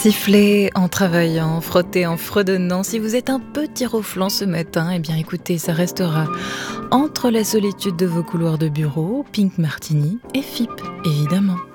Siffler en travaillant, frotter en fredonnant. Si vous êtes un peu tiroflant ce matin, eh bien écoutez, ça restera entre la solitude de vos couloirs de bureau, Pink Martini et FIP, évidemment.